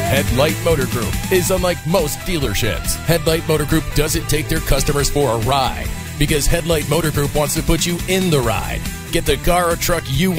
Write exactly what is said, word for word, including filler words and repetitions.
Headlight Motor Group is unlike most dealerships. Headlight Motor Group doesn't take their customers for a ride because Headlight Motor Group wants to put you in the ride. Get the car or truck you